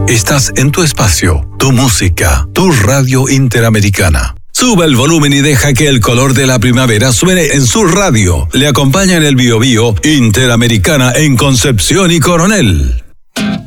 Estás en tu espacio, tu música, tu radio Interamericana. Sube el volumen y deja que el color de la primavera suene en su radio. Le acompaña en el Biobío Interamericana en Concepción y Coronel.